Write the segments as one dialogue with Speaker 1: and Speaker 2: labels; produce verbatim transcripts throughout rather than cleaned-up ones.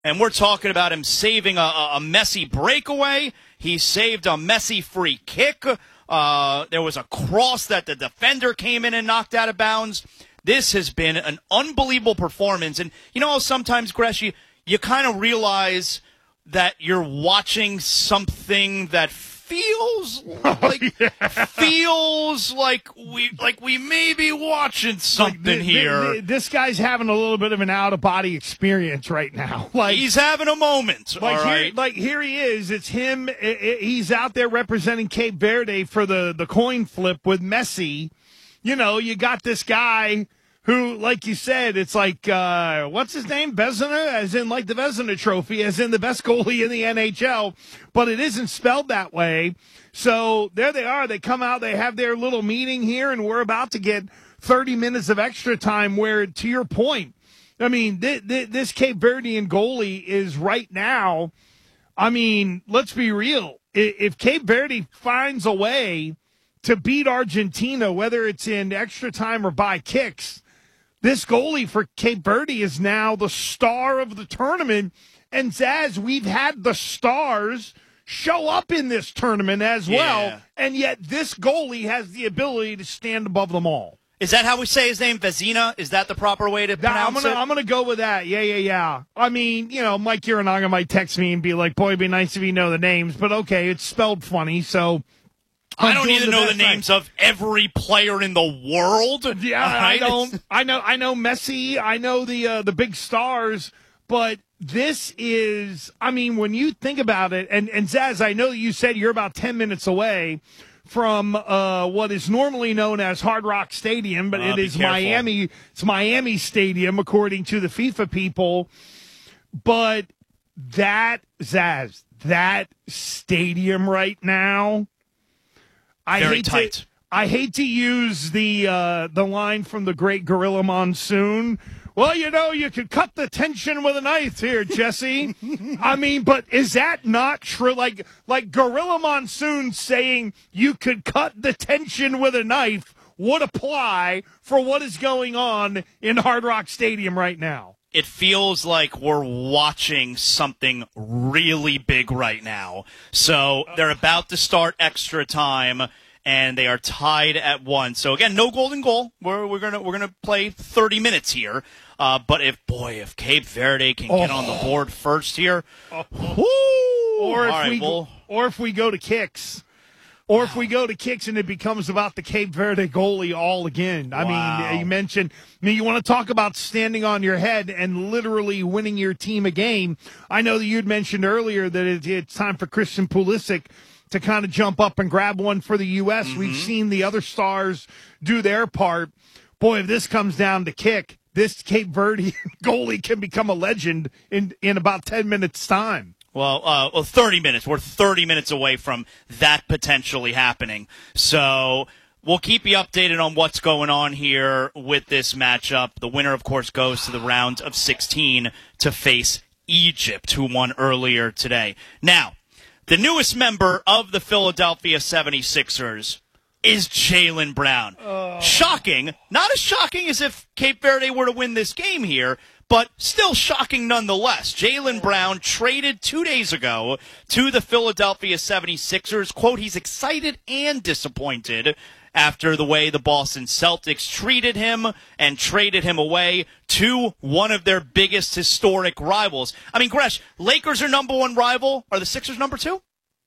Speaker 1: And we're talking about him saving a, a messy breakaway. He saved a messy free kick. Uh, there was a cross that the defender came in and knocked out of bounds. This has been an unbelievable performance. And you know how sometimes, Gresh, you, you kind of realize that you're watching something that feels like
Speaker 2: oh, yeah.
Speaker 1: feels like we like we may be watching something
Speaker 2: like the,
Speaker 1: here.
Speaker 2: The, the, this guy's having a little bit of an out of body experience right now. Like
Speaker 1: he's having a moment.
Speaker 2: Like
Speaker 1: all
Speaker 2: here,
Speaker 1: right,
Speaker 2: like here he is. It's him. It, it, he's out there representing Cape Verde for the the coin flip with Messi. You know, you got this guy who, like you said, it's like, uh, what's his name? Vezina, as in like the Vezina Trophy, as in the best goalie in the N H L, but it isn't spelled that way. So there they are. They come out, they have their little meeting here, and we're about to get thirty minutes of extra time where, to your point, I mean, th- th- this Cape Verdean goalie is right now, I mean, let's be real. If Cape Verde finds a way to beat Argentina, whether it's in extra time or by kicks, this goalie for Cape Verde is now the star of the tournament. And Zaz, we've had the stars show up in this tournament as
Speaker 1: yeah.
Speaker 2: well. And yet this goalie has the ability to stand above them all.
Speaker 1: Is that how we say his name? Vezina? Is that the proper way to pronounce
Speaker 2: I'm gonna,
Speaker 1: it?
Speaker 2: I'm going to go with that. Yeah, yeah, yeah. I mean, you know, Mike Uranaga might text me and be like, boy, it'd be nice if you know the names. But okay, it's spelled funny, so
Speaker 1: I don't need to
Speaker 2: the
Speaker 1: know the names
Speaker 2: right.
Speaker 1: of every player in the world.
Speaker 2: Yeah,
Speaker 1: right?
Speaker 2: I don't. I know. I know Messi. I know the uh, the big stars. But this is. I mean, when you think about it, and and Zaz, I know you said you're about ten minutes away from uh, what is normally known as Hard Rock Stadium, but
Speaker 1: Uh,
Speaker 2: it
Speaker 1: be
Speaker 2: is
Speaker 1: careful.
Speaker 2: Miami. It's Miami Stadium, according to the FIFA people. But that Zaz, that stadium right now. I
Speaker 1: Very
Speaker 2: hate
Speaker 1: tight.
Speaker 2: To, I hate to use the uh, the line from the great Gorilla Monsoon. Well, you know, you could cut the tension with a knife here, Jesse. I mean, but is that not true? Like, like Gorilla Monsoon saying you could cut the tension with a knife would apply for what is going on in Hard Rock Stadium right now.
Speaker 1: It feels like we're watching something really big right now. So they're about to start extra time, and they are tied at one. So again, no golden goal. We're we're gonna we're gonna play thirty minutes here. Uh, but if boy, if Cape Verde can get
Speaker 2: Oh.
Speaker 1: on the board first here,
Speaker 2: Oh.
Speaker 1: whoo!
Speaker 2: Or if
Speaker 1: All right,
Speaker 2: we
Speaker 1: well,
Speaker 2: go, or if we go to kicks. Or if we go to kicks and it becomes about the Cape Verde goalie all again. I
Speaker 1: Wow.
Speaker 2: mean, you mentioned, I mean, you want to talk about standing on your head and literally winning your team a game. I know that you'd mentioned earlier that it, it's time for Christian Pulisic to kind of jump up and grab one for the U S. Mm-hmm. We've seen the other stars do their part. Boy, if this comes down to kick, this Cape Verde goalie can become a legend in, in about ten minutes' time.
Speaker 1: Well, uh, well, thirty minutes. We're thirty minutes away from that potentially happening. So we'll keep you updated on what's going on here with this matchup. The winner, of course, goes to the round of sixteen to face Egypt, who won earlier today. Now, the newest member of the Philadelphia seventy-sixers is Jaylen Brown.
Speaker 2: Oh.
Speaker 1: Shocking. Not as shocking as if Cape Verde were to win this game here, but still shocking nonetheless. Jaylen Brown traded two days ago to the Philadelphia seventy-sixers. Quote, he's excited and disappointed after the way the Boston Celtics treated him and traded him away to one of their biggest historic rivals. I mean, Gresh, Lakers are number one rival. Are the Sixers number two?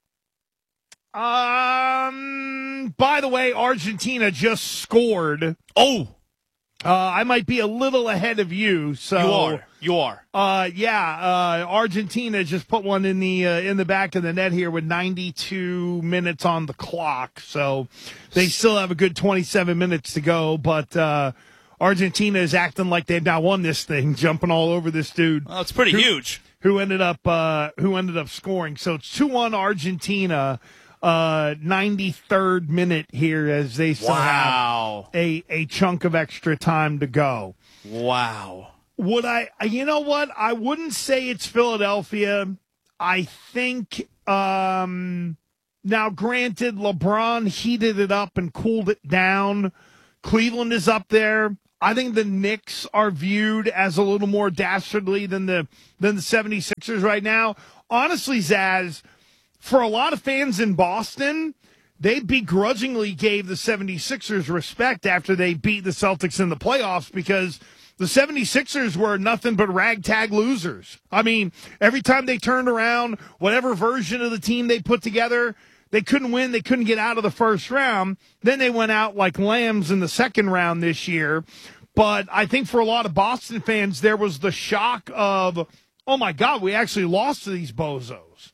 Speaker 2: Um. By the way, Argentina just scored.
Speaker 1: Oh,
Speaker 2: Uh, I might be a little ahead of you. So
Speaker 1: you are. You are.
Speaker 2: Uh, yeah. Uh, Argentina just put one in the uh, in the back of the net here with ninety-two minutes on the clock. So they still have a good twenty-seven minutes to go. But uh, Argentina is acting like they've now won this thing, jumping all over this dude.
Speaker 1: Well, it's pretty
Speaker 2: who,
Speaker 1: huge.
Speaker 2: Who ended up uh, who ended up scoring? So it's two one Argentina. Uh, ninety-third minute here as they still
Speaker 1: Wow.
Speaker 2: have a, a chunk of extra time to go.
Speaker 1: Wow.
Speaker 2: Would I, you know what? I wouldn't say it's Philadelphia. I think, um, now granted, LeBron heated it up and cooled it down. Cleveland is up there. I think the Knicks are viewed as a little more dastardly than the than the 76ers right now. Honestly, Zaz, for a lot of fans in Boston, they begrudgingly gave the 76ers respect after they beat the Celtics in the playoffs because the 76ers were nothing but ragtag losers. I mean, every time they turned around, whatever version of the team they put together, they couldn't win. They couldn't get out of the first round. Then they went out like lambs in the second round this year. But I think for a lot of Boston fans, there was the shock of, oh, my God, we actually lost to these bozos.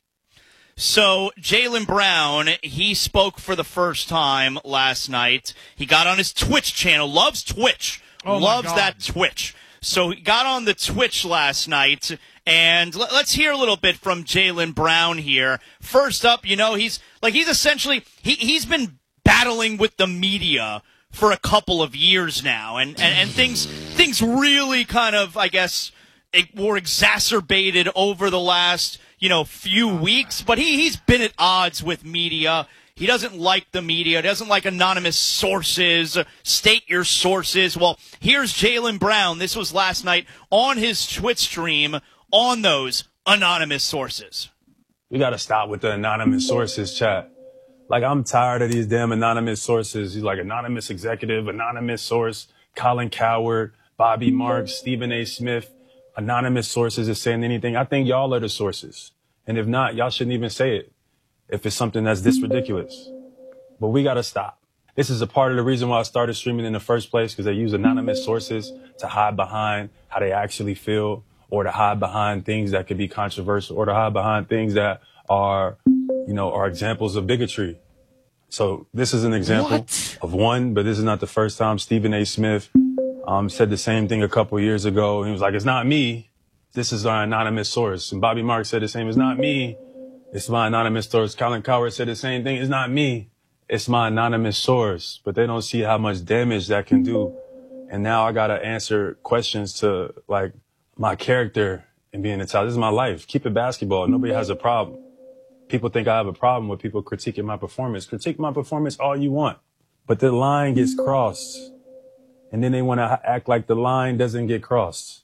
Speaker 1: So Jaylen Brown, he spoke for the first time last night. He got on his Twitch channel, loves Twitch,
Speaker 2: oh
Speaker 1: loves that Twitch. So he got on the Twitch last night, and let's hear a little bit from Jaylen Brown here. First up, you know, he's like he's essentially he he's been battling with the media for a couple of years now, and and, and things things really kind of, I guess, were exacerbated over the last, you know, few weeks. But he he's been at odds with media. He doesn't like the media. Doesn't like anonymous sources. State your sources. Well, here's Jaylen Brown. This was last night on his Twitch stream on those anonymous sources.
Speaker 3: We got to stop with the anonymous sources, chat. Like, I'm tired of these damn anonymous sources. He's like anonymous executive, anonymous source, Colin Cowherd, Bobby Marks, Stephen A. Smith. Anonymous sources is saying anything. I think y'all are the sources. And if not, y'all shouldn't even say it if it's something that's this ridiculous. But we got to stop. This is a part of the reason why I started streaming in the first place, because they use anonymous sources to hide behind how they actually feel, or to hide behind things that could be controversial, or to hide behind things that are, you know, are examples of bigotry. So this is an example
Speaker 2: What?
Speaker 3: of one, but this is not the first time. Stephen A. Smith um, said the same thing a couple of years ago. He was like, it's not me. This is our anonymous source. And Bobby Marks said the same. It's not me. It's my anonymous source. Colin Cowherd said the same thing. It's not me. It's my anonymous source. But they don't see how much damage that can do. And now I got to answer questions to, like, my character and being a child. This is my life. Keep it basketball. Nobody has a problem. People think I have a problem with people critiquing my performance. Critique my performance all you want. But the line gets crossed. And then they want to act like the line doesn't get crossed.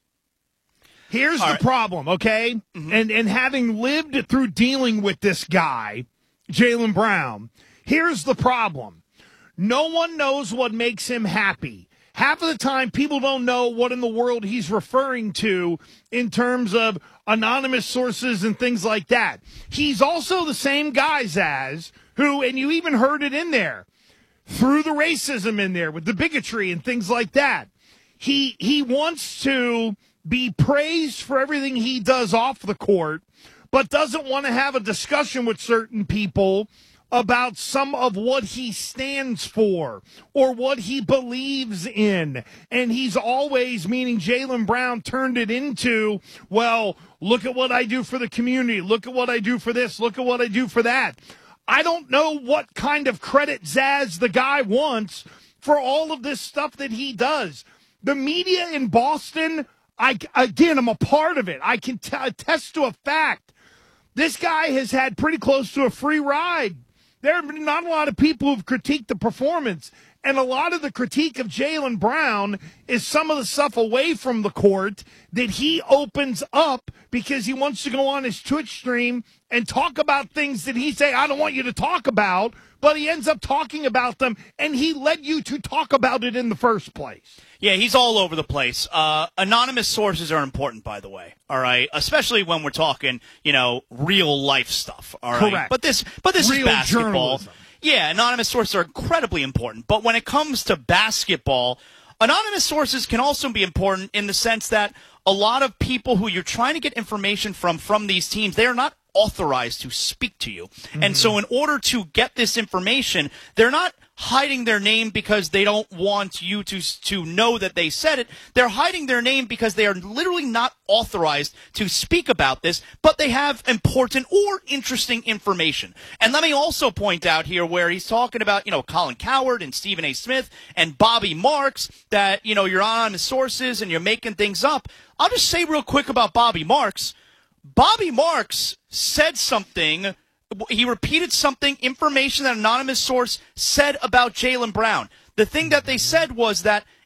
Speaker 2: Here's
Speaker 1: All
Speaker 2: the
Speaker 1: right.
Speaker 2: problem, okay? Mm-hmm. And and having lived through dealing with this guy, Jaylen Brown, here's the problem. No one knows what makes him happy. Half of the time, people don't know what in the world he's referring to in terms of anonymous sources and things like that. He's also the same guy, Zaz, who, and you even heard it in there, threw the racism in there with the bigotry and things like that. He he wants to be praised for everything he does off the court, but doesn't want to have a discussion with certain people about some of what he stands for or what he believes in. And he's always, meaning Jaylen Brown, turned it into, well, look at what I do for the community. Look at what I do for this. Look at what I do for that. I don't know what kind of credit Zaz the guy wants for all of this stuff that he does. The media in Boston, I, again, I'm a part of it. I can t- attest to a fact. This guy has had pretty close to a free ride. There have been not a lot of people who've critiqued the performance, and a lot of the critique of Jaylen Brown is some of the stuff away from the court that he opens up because he wants to go on his Twitch stream and talk about things that he say, I don't want you to talk about, but he ends up talking about them, and he led you to talk about it in the first place.
Speaker 1: Yeah, he's all over the place. Uh, anonymous sources are important, by the way. All right, especially when we're talking, you know, real life stuff. All right,
Speaker 2: Correct.
Speaker 1: But this, but this
Speaker 2: Real
Speaker 1: is basketball.
Speaker 2: journalism.
Speaker 1: Yeah, anonymous sources are incredibly important. But when it comes to basketball, anonymous sources can also be important in the sense that a lot of people who you're trying to get information from from these teams, they are not authorized to speak to you. Mm-hmm. And so in order to get this information, they're not hiding their name because they don't want you to to know that they said it. They're hiding their name because they are literally not authorized to speak about this, but they have important or interesting information. And let me also point out here where he's talking about, you know, Colin Cowherd and Stephen A. Smith and Bobby Marks, that, you know, you're on the sources and you're making things up. I'll just say real quick about Bobby Marks. Bobby Marks said something. He repeated something, information that an anonymous source said about Jaylen Brown. The thing that they said was that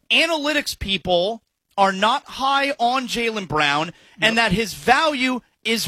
Speaker 1: analytics people are not high on Jaylen Brown and that his value